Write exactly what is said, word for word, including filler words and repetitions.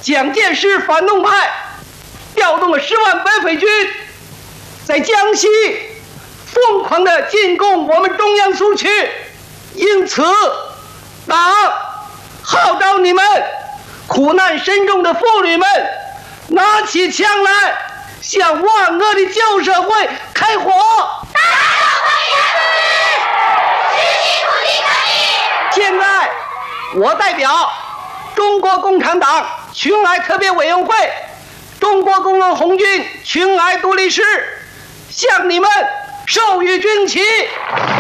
蒋介石反动派调动了十万白匪军，在江西疯狂地进攻我们中央苏区，因此，党号召你们苦难深重的妇女们拿起枪来，向万恶的旧社会开火！ 打倒国民党主义，实行土地革命！ 现在，我代表中国共产党群哀特别委员会、中国工农红军群哀独立师，向你们授予军旗。